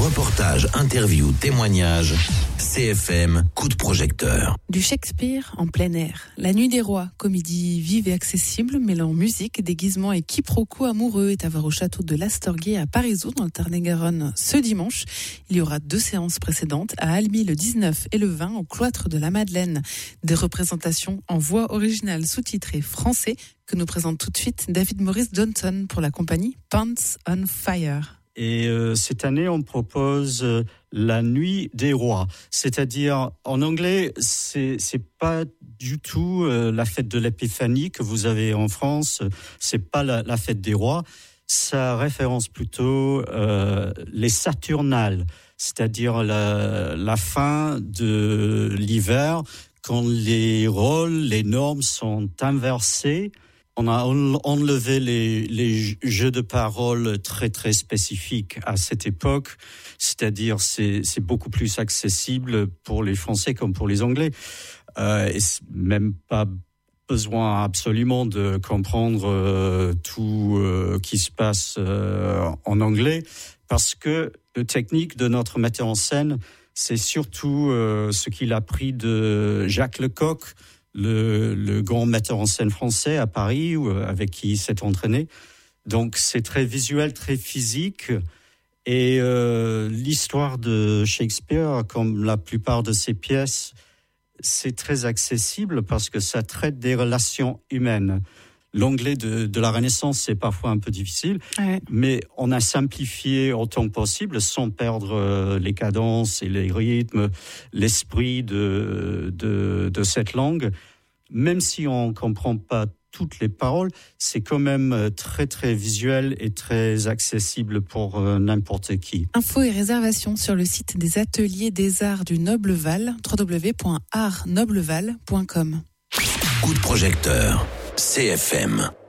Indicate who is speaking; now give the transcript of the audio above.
Speaker 1: Reportages, interviews, témoignages. CFM, coup de projecteur.
Speaker 2: Du Shakespeare en plein air. La Nuit des Rois, comédie vive et accessible, mêlant musique, déguisement et quiproquos amoureux, est à voir au château de l'Astorguet à Parisot, dans le Tarn-et-Garonne, ce dimanche. Il y aura 2 séances précédentes, à Albi le 19 et le 20, au cloître de la Madeleine. Des représentations en voix originale sous-titrée français que nous présente tout de suite David Morris Johnson pour la compagnie Pants on Fire.
Speaker 3: Et cette année, on propose la Nuit des Rois. C'est-à-dire, en anglais, c'est pas du tout la fête de l'Épiphanie que vous avez en France. C'est pas la fête des rois. Ça référence plutôt les Saturnales, c'est-à-dire la fin de l'hiver, quand les rôles, les normes sont inversées. On a enlevé les jeux de paroles très très spécifiques à cette époque, c'est-à-dire c'est beaucoup plus accessible pour les Français comme pour les Anglais. Et même pas besoin absolument de comprendre tout qui se passe en anglais, parce que la technique de notre metteur en scène, c'est surtout ce qu'il a pris de Jacques Lecoq, le grand metteur en scène français à Paris, avec qui il s'est entraîné. Donc c'est très visuel, très physique. Et l'histoire de Shakespeare, comme la plupart de ses pièces, c'est très accessible parce que ça traite des relations humaines. L'anglais de la Renaissance, c'est parfois un peu difficile, mais on a simplifié autant que possible sans perdre les cadences et les rythmes, l'esprit de cette langue. Même si on ne comprend pas toutes les paroles, c'est quand même très très visuel et très accessible pour n'importe qui.
Speaker 2: Infos et réservations sur le site des Ateliers des Arts du Noble-Val, www.artsnobleval.com.
Speaker 1: Coup de projecteur, CFM.